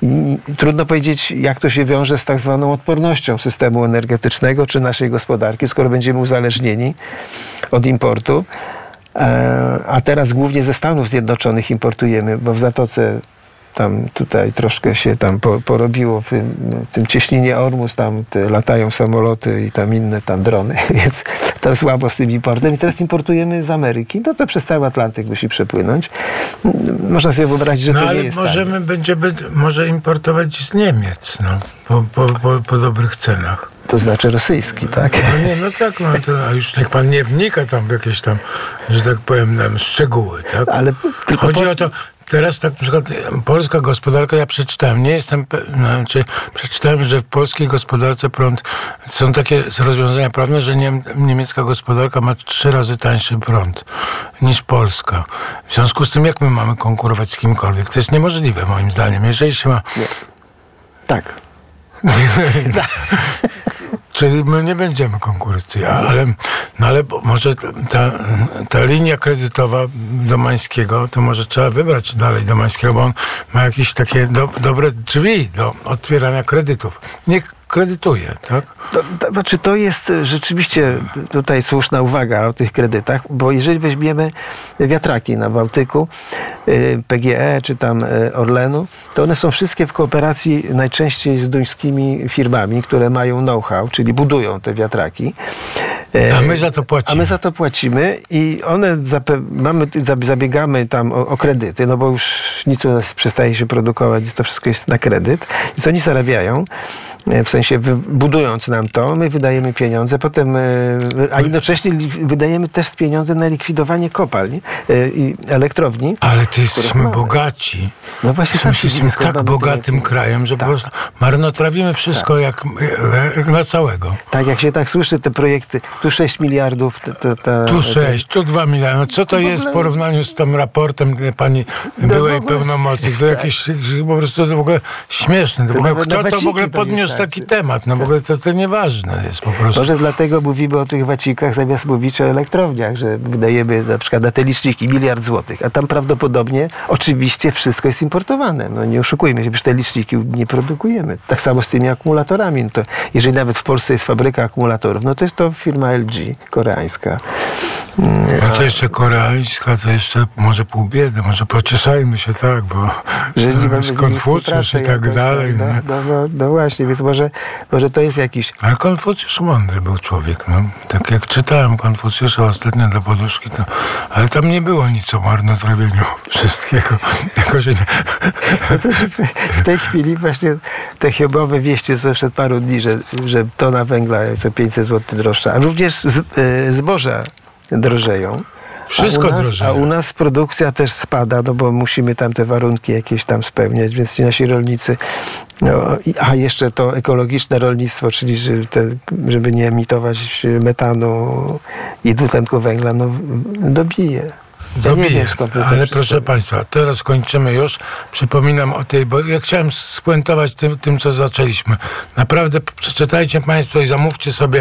trudno powiedzieć, jak to się wiąże z tak zwaną odpornością systemu energetycznego czy naszej gospodarki, skoro będziemy uzależnieni od importu. A teraz głównie ze Stanów Zjednoczonych importujemy, bo w Zatoce tutaj troszkę się tam porobiło w tym cieśninie Ormus, tam latają samoloty i tam inne drony, więc tam słabo z tym importem. I teraz importujemy z Ameryki, no to przez cały Atlantyk musi przepłynąć. Można sobie wyobrazić, że to nie jest będziemy może importować z Niemiec, po dobrych cenach. To znaczy rosyjski, tak? A już niech pan nie wnika tam w jakieś tam, że tak powiem, szczegóły, tak? Ale chodzi o to, teraz tak na przykład polska gospodarka, ja przeczytałem, przeczytałem, że w polskiej gospodarce prąd, są takie rozwiązania prawne, że niemiecka gospodarka ma 3 razy tańszy prąd niż polska. W związku z tym, jak my mamy konkurować z kimkolwiek? To jest niemożliwe, moim zdaniem. Jeżeli się ma... Nie. Tak. Czyli my nie będziemy konkurencji, ale może ta linia kredytowa Domańskiego, to może trzeba wybrać dalej Domańskiego, bo on ma jakieś takie dobre drzwi do otwierania kredytów. Niech kredytuje, tak? To jest rzeczywiście tutaj słuszna uwaga o tych kredytach, bo jeżeli weźmiemy wiatraki na Bałtyku, PGE czy tam Orlenu, to one są wszystkie w kooperacji najczęściej z duńskimi firmami, które mają know-how, czyli budują te wiatraki. A my za to płacimy. I one zabiegamy tam o kredyty, no bo już nic u nas przestaje się produkować, to wszystko jest na kredyt. I co oni zarabiają? W sensie budując nam to, my wydajemy pieniądze, potem, a jednocześnie wydajemy też pieniądze na likwidowanie kopalń i elektrowni. Ale to jesteśmy bogaci. No właśnie, jesteśmy tak bogatym krajem, że po prostu marnotrawimy wszystko jak na całego. Tak, jak się tak słyszy, te projekty, tu 6 miliardów. Tu 6, tu 2 miliardy. No co to jest w porównaniu z tym raportem pani byłej pełnomocnik? To jakieś po prostu w ogóle śmieszne. Kto to w ogóle podniósł taki temat? No w ogóle to nieważne jest po prostu. Może dlatego mówimy o tych wacikach, zamiast mówić o elektrowniach, że wydajemy na przykład na te liczniki 1 miliard złotych, a tam prawdopodobnie oczywiście wszystko jest importowane. No nie oszukujmy się, przecież te liczniki nie produkujemy. Tak samo z tymi akumulatorami. No to jeżeli nawet w Polsce jest fabryka akumulatorów, no to jest to firma LG, koreańska. A to jeszcze koreańska, to jeszcze może pół biedy, może pocieszajmy się tak, bo że nie mamy Konfucjusz i tak dalej. No właśnie, więc może to jest jakiś... Ale Konfucjusz mądry był człowiek, no. Tak jak czytałem Konfucjusza ostatnio do poduszki, ale tam nie było nic o marnotrawieniu wszystkiego. Jakoś nie... W tej chwili właśnie te hiobowe wieści, co przed paru dni, że tona węgla jest o 500 zł droższa, a również zboża drożeją. Wszystko drożeje. A u nas produkcja też spada, no bo musimy tam te warunki jakieś tam spełniać, więc ci nasi rolnicy, a jeszcze to ekologiczne rolnictwo, czyli żeby nie emitować metanu i dwutlenku węgla, dobije. Ale proszę Państwa, teraz kończymy już. Przypominam o tej, bo ja chciałem spuentować tym, co zaczęliśmy. Naprawdę przeczytajcie Państwo i zamówcie sobie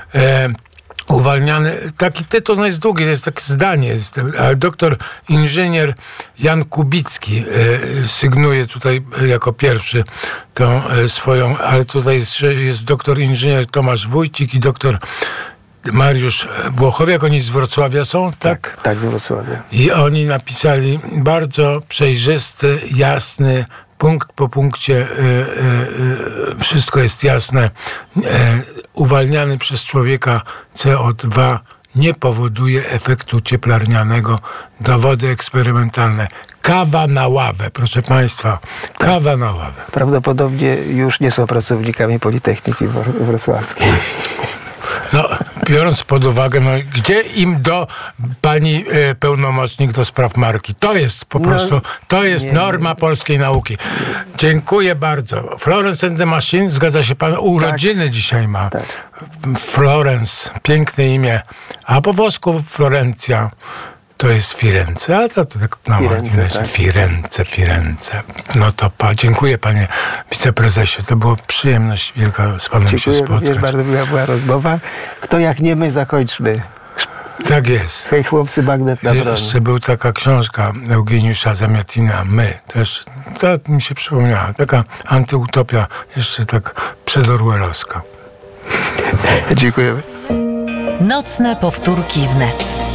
uwalniany, taki tytuł no jest długi, to jest takie zdanie, ale doktor inżynier Jan Kubicki sygnuje tutaj jako pierwszy tą swoją, ale tutaj jest doktor inżynier Tomasz Wójcik i doktor Mariusz Błochowiak, oni z Wrocławia są, tak? Tak, z Wrocławia. I oni napisali bardzo przejrzysty, jasny, punkt po punkcie wszystko jest jasne. Uwalniany przez człowieka CO2 nie powoduje efektu cieplarnianego. Dowody eksperymentalne. Kawa na ławę, proszę Państwa. Kawa na ławę. Prawdopodobnie już nie są pracownikami Politechniki Wrocławskiej. No, biorąc pod uwagę, gdzie im do pani pełnomocnik do spraw marki? To jest po prostu, to jest norma polskiej nauki. Dziękuję bardzo. Florence and the Machine, zgadza się pan, urodziny dzisiaj ma. Tak. Florence, piękne imię. A po włosku Florencja to jest Firenze, a to tak na Firenze. No to dziękuję panie wiceprezesie. To była przyjemność wielka z panem się spotkać. Bardzo miła była rozmowa. Kto jak nie my, zakończmy Tak jest. Hej chłopcy, bagnet na broń. Jeszcze była taka książka Eugeniusza Zamiatina, My. Też, to mi się przypomniała. Taka antyutopia, jeszcze tak przedorwellowska. Dziękujemy. Nocne powtórki wnet.